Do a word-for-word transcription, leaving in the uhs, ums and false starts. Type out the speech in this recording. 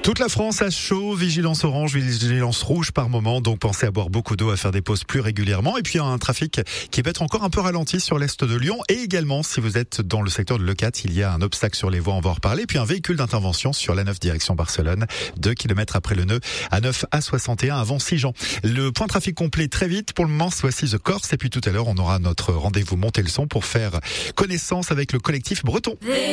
Toute la France a chaud, vigilance orange, vigilance rouge par moment, donc pensez à boire beaucoup d'eau, à faire des pauses plus régulièrement. Et puis un trafic qui peut être encore un peu ralenti sur l'est de Lyon. Et également, si vous êtes dans le secteur de Leucate, il y a un obstacle sur les voies, on va en reparler. Puis un véhicule d'intervention sur l'A neuf direction Barcelone, deux kilomètres après le nœud, A neuf A soixante et un avant Sigean. Le point trafic complet très vite. Pour le moment, voici The Corse. Et puis tout à l'heure, on aura notre rendez-vous monter le son pour faire connaissance avec le collectif breton.